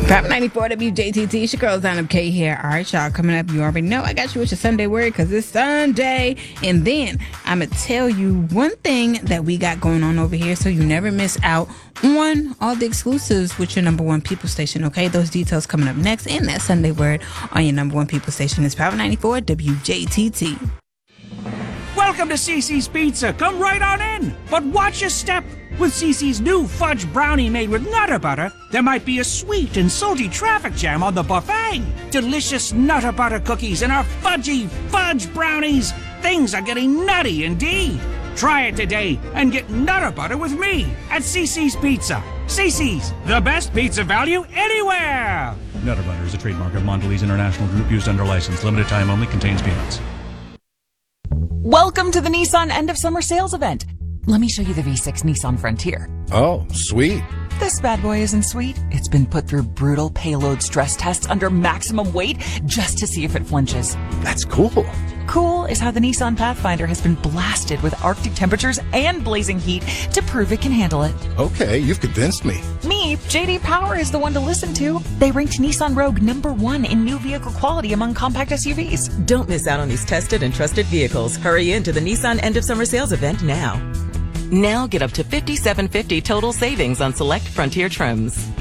Prop 94 WJTT. It's your girl, Zainab K here. All right, y'all, coming up, you already know I got you with your Sunday word because it's Sunday. And then I'm going to tell you one thing that we got going on over here so you never miss out on all the exclusives with your number one people station, okay? Those details coming up next in that Sunday word on your number one people station. It's Prop 94 WJTT. Welcome to CiCi's Pizza. Come right on in. But watch your step. With CiCi's new fudge brownie made with Nutter Butter, there might be a sweet and salty traffic jam on the buffet. Delicious Nutter Butter cookies and our fudgy fudge brownies. Things are getting nutty indeed. Try it today and get Nutter Butter with me at CiCi's Pizza. CiCi's, the best pizza value anywhere. Nutter Butter is a trademark of Mondelez International Group used under license. Limited time only. Contains peanuts. Welcome to the Nissan End of Summer Sales Event. Let me show you the V6 Nissan Frontier. Oh, sweet. This bad boy isn't sweet. It's been put through brutal payload stress tests under maximum weight just to see if it flinches. That's cool. Cool is how the Nissan Pathfinder has been blasted with Arctic temperatures and blazing heat to prove it can handle it. Okay, you've convinced me. Me, JD Power is the one to listen to. They ranked Nissan Rogue #1 in new vehicle quality among compact SUVs. Don't miss out on these tested and trusted vehicles. Hurry into the Nissan End of Summer Sales Event now. Now get up to $5,750 total savings on select Frontier trims.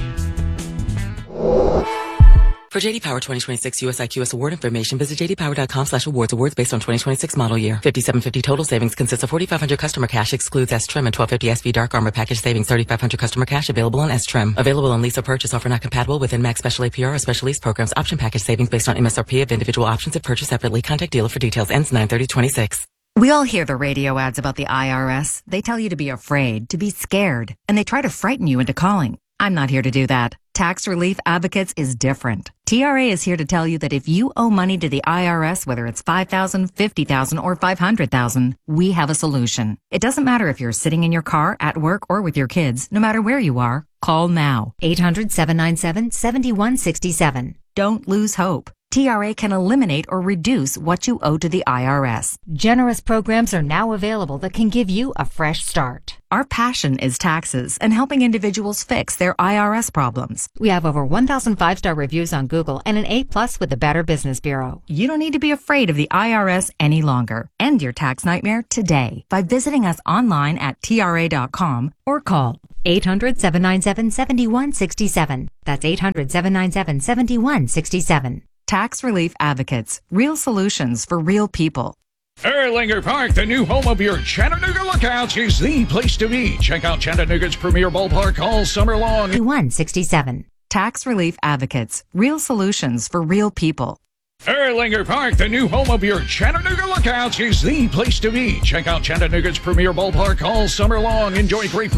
For JD Power 2026 US IQS award information, visit jdpower.com/awards. Awards based on 2026 model year. $5,750 total savings consists of $4,500 customer cash, excludes S trim, and $1,250 SV Dark Armor package savings. $3,500 customer cash available on S trim. Available on lease or purchase. Offer not compatible with NMAX special APR or special lease programs. Option package savings based on MSRP of individual options if purchased separately. Contact dealer for details. Ends 9/30/26. We all hear the radio ads about the IRS. They tell you to be afraid, to be scared, and they try to frighten you into calling. I'm not here to do that. Tax Relief Advocates is different. TRA is here to tell you that if you owe money to the IRS, whether it's $5,000, $50,000, or $500,000, we have a solution. It doesn't matter if you're sitting in your car, at work, or with your kids. No matter where you are, call now. 800-797-7167. Don't lose hope. TRA can eliminate or reduce what you owe to the IRS. Generous programs are now available that can give you a fresh start. Our passion is taxes and helping individuals fix their IRS problems. We have over 1,000 five-star reviews on Google and an A+ with the Better Business Bureau. You don't need to be afraid of the IRS any longer. End your tax nightmare today by visiting us online at TRA.com or call 800-797-7167. That's 800-797-7167. Tax Relief Advocates. Real solutions for real people. Erlanger Park, the new home of your Chattanooga Lookouts, is the place to be. Check out Chattanooga's premier ballpark all summer long. 167. Tax Relief Advocates. Real solutions for real people. Erlanger Park, the new home of your Chattanooga Lookouts, is the place to be. Check out Chattanooga's premier ballpark all summer long. Enjoy great